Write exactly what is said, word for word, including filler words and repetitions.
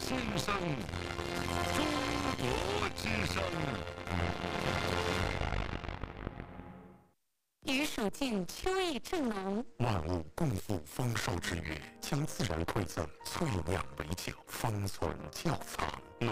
先生，中国之声。 余属尽秋意正浓， 万物共赴丰收之月，将自然馈赠萃酿为酒，方存窖藏。